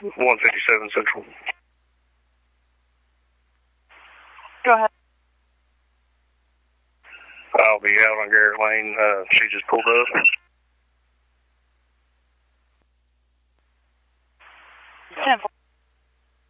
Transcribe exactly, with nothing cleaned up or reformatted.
one fifty-seven Central. Go ahead. I'll be out on Garrett Lane. Uh, she just pulled up. ten four.